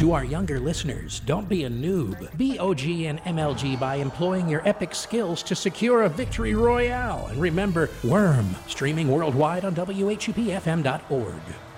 To our younger listeners, don't be a noob. Be OG and MLG by employing your epic skills to secure a victory royale. And remember, Worm, streaming worldwide on WHUPFM.org.